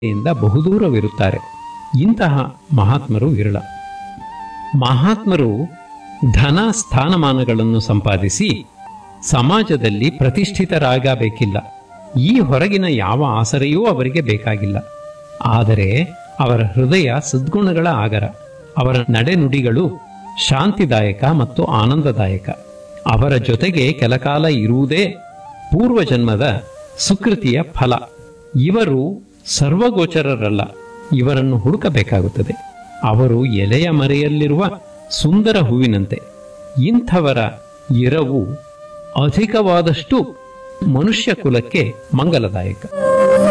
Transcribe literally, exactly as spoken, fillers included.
ಇಂದ ಬಹುದೂರವಿರುತ್ತಾರೆ. ಇಂತಹ ಮಹಾತ್ಮರು ವಿರಳ. ಮಹಾತ್ಮರು ಧನ ಸ್ಥಾನಮಾನಗಳನ್ನು ಸಂಪಾದಿಸಿ ಸಮಾಜದಲ್ಲಿ ಪ್ರತಿಷ್ಠಿತರಾಗಬೇಕಿಲ್ಲ. ಈ ಹೊರಗಿನ ಯಾವ ಆಸರೆಯೂ ಅವರಿಗೆ ಬೇಕಾಗಿಲ್ಲ. ಆದರೆ ಅವರ ಹೃದಯ ಸದ್ಗುಣಗಳ ಆಗರ. ಅವರ ನಡೆನುಡಿಗಳು ಶಾಂತಿದಾಯಕ ಮತ್ತು ಆನಂದದಾಯಕ. ಅವರ ಜೊತೆಗೆ ಕೆಲಕಾಲ ಇರುವುದೇ ಪೂರ್ವಜನ್ಮದ ಸುಕೃತಿಯ ಫಲ. ಇವರು ಸರ್ವಗೋಚರರಲ್ಲ, ಇವರನ್ನು ಹುಡುಕಬೇಕಾಗುತ್ತದೆ. ಅವರು ಎಲೆಯ ಮರೆಯಲ್ಲಿರುವ ಸುಂದರ ಹೂವಿನಂತೆ. ಇಂಥವರ ಇರವು ಅಧಿಕವಾದಷ್ಟು ಮನುಷ್ಯ ಕುಲಕ್ಕೆ ಮಂಗಲದಾಯಕ.